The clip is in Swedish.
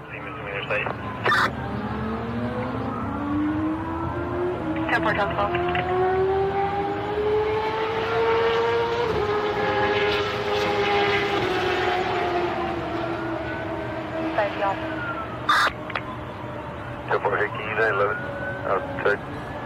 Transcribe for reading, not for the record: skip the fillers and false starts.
Siemens on your side. 10 Hotel 12. Side off. 10-4, Hickey, 911, outside.